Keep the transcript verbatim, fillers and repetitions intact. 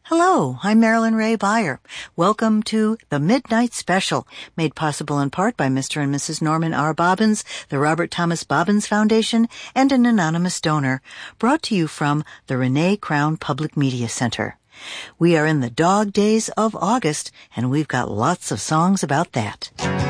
Hello, I'm Marilyn Ray Beyer. Welcome to the Midnight Special, made possible in part by Mister and Missus Norman R. Bobbins, the Robert Thomas Bobbins Foundation, and an anonymous donor, brought to you from the Renee Crown Public Media Center. We are in the dog days of August, and we've got lots of songs about that.